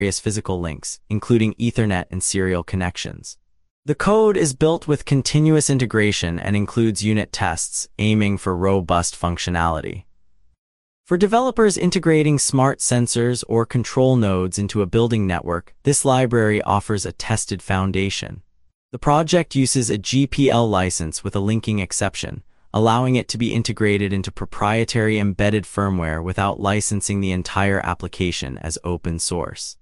various physical links, including Ethernet and serial connections. The code is built with continuous integration and includes unit tests, aiming for robust functionality. For developers integrating smart sensors or control nodes into a building network, this library offers a tested foundation. The project uses a GPL license with a linking exception, allowing it to be integrated into proprietary embedded firmware without licensing the entire application as open source.